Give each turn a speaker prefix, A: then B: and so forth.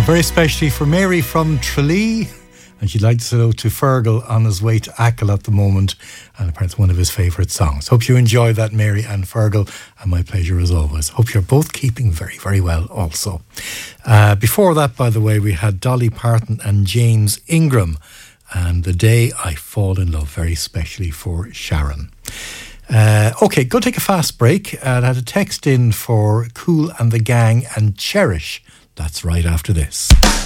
A: Very especially for Mary from Tralee, and she'd like to say hello to Fergal on his way to Achill at the moment, and apparently one of his favourite songs. Hope you enjoy that, Mary and Fergal, and my pleasure as always. Hope you're both keeping very, very well also. Before that, by the way, we had Dolly Parton and James Ingram, and The Day I Fall in Love, very specially for Sharon. Okay, go take a fast break. I had a text in for Kool and the Gang and Cherish. That's right after this.